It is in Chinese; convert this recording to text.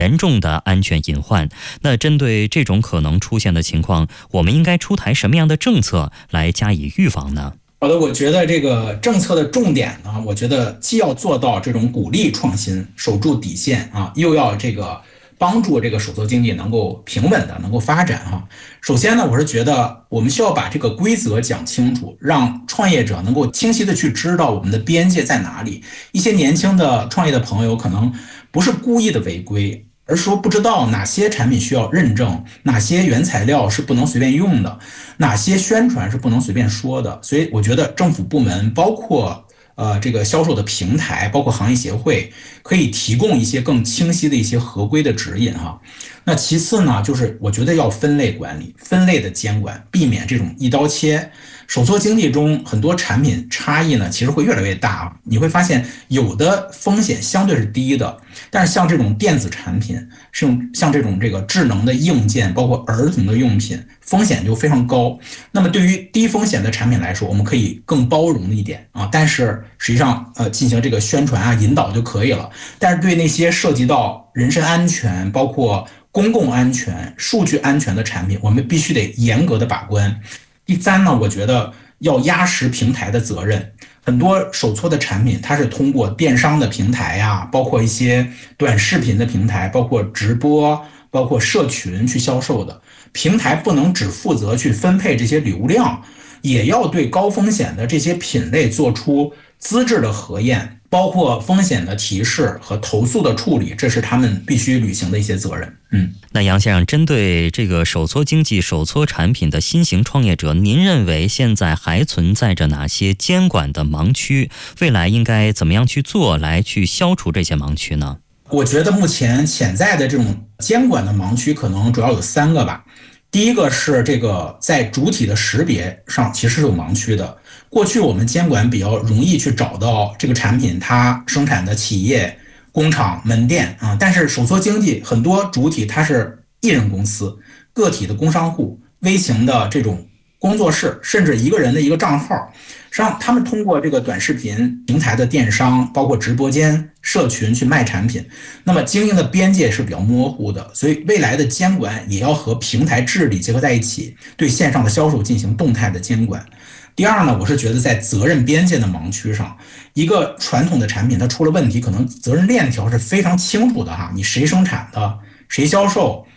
严重的安全隐患。那针对这种可能出现的情况，我们应该出台什么样的政策来加以预防呢？ 好的，我觉得这个政策的重点呢，我觉得既要做到这种鼓励创新，守住底线啊，又要这个帮助这个手作经济能够平稳的能够发展啊。首先呢，我是觉得我们需要把这个规则讲清楚，让创业者能够清晰的去知道我们的边界在哪里。一些年轻的创业的朋友可能不是故意的违规，而是说不知道哪些产品需要认证，哪些原材料是不能随便用的，哪些宣传是不能随便说的。所以我觉得政府部门包括这个销售的平台，包括行业协会，可以提供一些更清晰的一些合规的指引哈。那其次呢，就是我觉得要分类管理、分类的监管，避免这种一刀切。手作经济中很多产品差异呢，其实会越来越大啊。你会发现有的风险相对是低的，但是像这种电子产品，像这种智能的硬件，包括儿童的用品，风险就非常高。那么对于低风险的产品来说，我们可以更包容一点啊，但是实际上进行这个宣传啊引导就可以了。但是对那些涉及到人身安全，包括公共安全、数据安全的产品，我们必须得严格的把关。第三呢，我觉得要压实平台的责任。很多手搓的产品，它是通过电商的平台呀，包括一些短视频的平台，包括直播，包括社群去销售的。平台不能只负责去分配这些流量，也要对高风险的这些品类做出资质的核验，包括风险的提示和投诉的处理，这是他们必须履行的一些责任。 那杨先生，针对这个手搓经济、手搓产品的新型创业者，您认为现在还存在着哪些监管的盲区？未来应该怎么样去做来去消除这些盲区呢？ 我觉得目前潜在的这种监管的盲区可能主要有3个吧。第一个是这个在主体的识别上其实是有盲区的。过去我们监管比较容易去找到这个产品它生产的企业、工厂、门店啊，但是手搓经济很多主体它是一人公司、个体的工商户、微型的这种工作室，甚至一个人的一个账号。实际上，他们通过这个短视频平台的电商，包括直播间、社群去卖产品，那么经营的边界是比较模糊的，所以未来的监管也要和平台治理结合在一起，对线上的销售进行动态的监管。第二呢，我是觉得在责任边界的盲区上，一个传统的产品它出了问题，可能责任链条是非常清楚的哈，你谁生产的，谁销售，